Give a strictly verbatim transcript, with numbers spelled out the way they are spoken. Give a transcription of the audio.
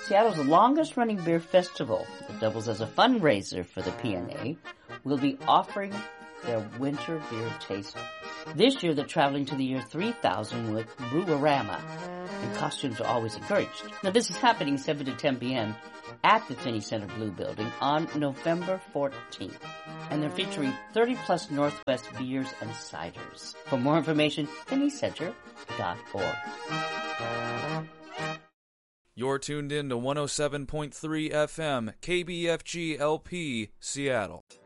Seattle's longest-running beer festival, that doubles as a fundraiser for the P N A, will be offering their winter beer taste. This year, they're traveling to the year three thousand with Brewerama, and costumes are always encouraged. Now, this is happening seven to ten p.m. at the Finney Center Blue Building on November fourteenth. And they're featuring thirty-plus Northwest beers and ciders. For more information, finney center dot org. You're tuned in to one oh seven point three F M, K B F G L P, Seattle.